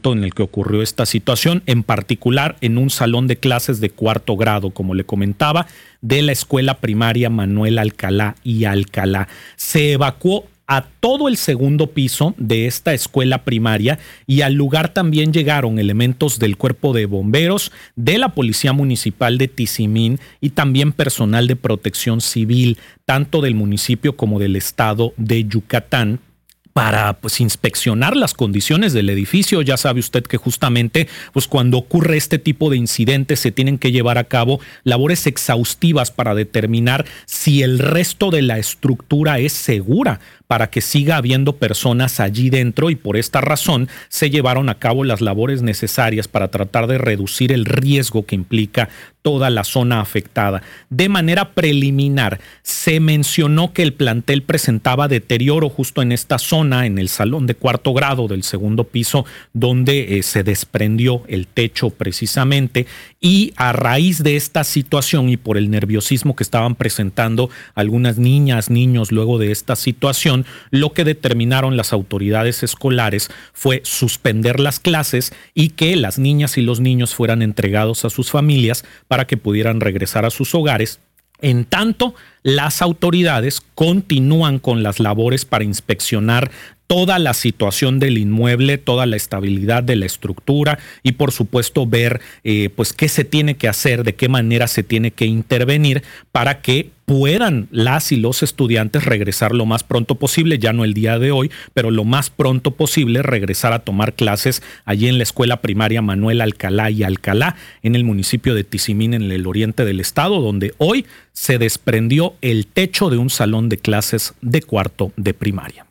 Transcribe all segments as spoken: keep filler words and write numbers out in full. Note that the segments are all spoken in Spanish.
momento en el que ocurrió esta situación, en particular en un salón de clases de cuarto grado, como le comentaba, de la escuela primaria Manuel Alcalá y Alcalá. Se evacuó a todo el segundo piso de esta escuela primaria y al lugar también llegaron elementos del Cuerpo de Bomberos, de la Policía Municipal de Tizimín y también personal de protección civil, tanto del municipio como del estado de Yucatán, para pues inspeccionar las condiciones del edificio. Ya sabe usted que justamente pues cuando ocurre este tipo de incidentes se tienen que llevar a cabo labores exhaustivas para determinar si el resto de la estructura es segura para que siga habiendo personas allí dentro, y por esta razón se llevaron a cabo las labores necesarias para tratar de reducir el riesgo que implica toda la zona afectada. De manera preliminar, se mencionó que el plantel presentaba deterioro justo en esta zona, en el salón de cuarto grado del segundo piso, donde eh, se desprendió el techo precisamente, y a raíz de esta situación y por el nerviosismo que estaban presentando algunas niñas, niños luego de esta situación, lo que determinaron las autoridades escolares fue suspender las clases y que las niñas y los niños fueran entregados a sus familias para que pudieran regresar a sus hogares. En tanto, las autoridades continúan con las labores para inspeccionar toda la situación del inmueble, toda la estabilidad de la estructura y por supuesto ver eh, pues qué se tiene que hacer, de qué manera se tiene que intervenir para que puedan las y los estudiantes regresar lo más pronto posible, ya no el día de hoy, pero lo más pronto posible regresar a tomar clases allí en la escuela primaria Manuel Alcalá y Alcalá, en el municipio de Tizimín, en el oriente del estado, donde hoy se desprendió el techo de un salón de clases de cuarto de primaria.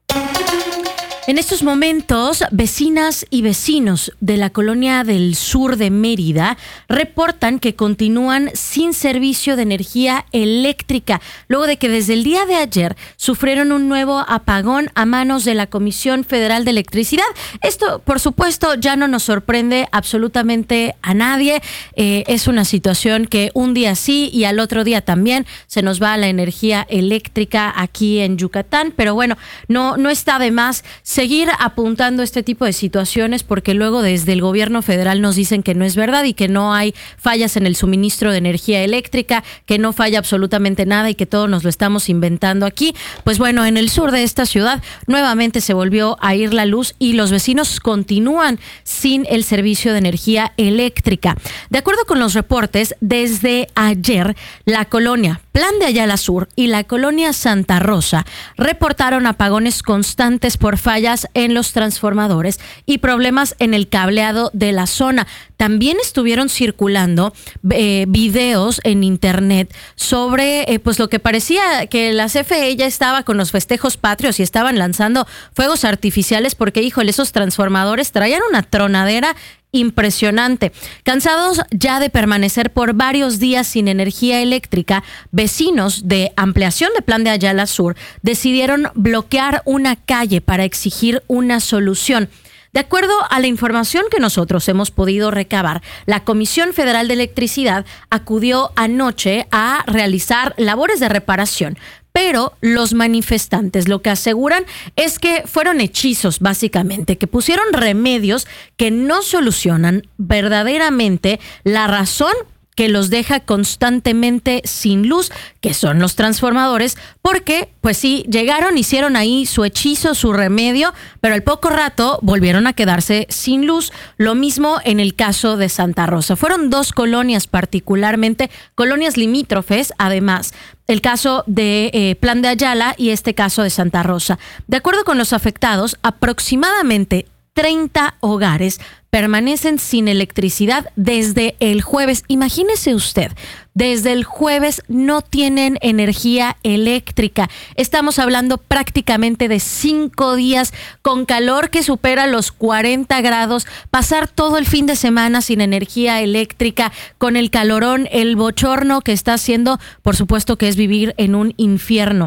En estos momentos, vecinas y vecinos de la colonia del sur de Mérida reportan que continúan sin servicio de energía eléctrica, luego de que desde el día de ayer sufrieron un nuevo apagón a manos de la Comisión Federal de Electricidad. Esto, por supuesto, ya no nos sorprende absolutamente a nadie. Eh, es una situación que un día sí y al otro día también se nos va la energía eléctrica aquí en Yucatán, pero bueno, no, no está de más seguir apuntando este tipo de situaciones, porque luego desde el gobierno federal nos dicen que no es verdad y que no hay fallas en el suministro de energía eléctrica, que no falla absolutamente nada y que todo nos lo estamos inventando aquí. Pues bueno, en el sur de esta ciudad nuevamente se volvió a ir la luz y los vecinos continúan sin el servicio de energía eléctrica. De acuerdo con los reportes, desde ayer la colonia Plan de Ayala Sur y la colonia Santa Rosa reportaron apagones constantes por fallas en los transformadores y problemas en el cableado de la zona. También estuvieron circulando eh, videos en internet sobre eh, pues lo que parecía que la C F E ya estaba con los festejos patrios y estaban lanzando fuegos artificiales porque, híjole, esos transformadores traían una tronadera impresionante. Cansados ya de permanecer por varios días sin energía eléctrica, vecinos de ampliación de Plan de Ayala Sur decidieron bloquear una calle para exigir una solución. De acuerdo a la información que nosotros hemos podido recabar, la Comisión Federal de Electricidad acudió anoche a realizar labores de reparación. Pero los manifestantes lo que aseguran es que fueron hechizos, básicamente, que pusieron remedios que no solucionan verdaderamente la razón que los deja constantemente sin luz, que son los transformadores, porque, pues sí, llegaron, hicieron ahí su hechizo, su remedio, pero al poco rato volvieron a quedarse sin luz. Lo mismo en el caso de Santa Rosa. Fueron dos colonias particularmente, colonias limítrofes, además. El caso de eh, Plan de Ayala y este caso de Santa Rosa. De acuerdo con los afectados, aproximadamente treinta hogares permanecen sin electricidad desde el jueves. Imagínese usted, desde el jueves no tienen energía eléctrica. Estamos hablando prácticamente de cinco días con calor que supera los cuarenta grados, pasar todo el fin de semana sin energía eléctrica, con el calorón, el bochorno que está haciendo, por supuesto que es vivir en un infierno.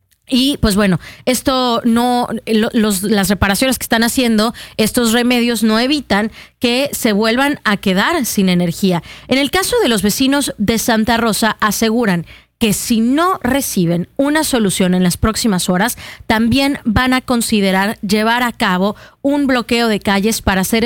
Y pues bueno, esto no, los, las reparaciones que están haciendo, estos remedios no evitan que se vuelvan a quedar sin energía. En el caso de los vecinos de Santa Rosa, aseguran que si no reciben una solución en las próximas horas, también van a considerar llevar a cabo un bloqueo de calles para hacer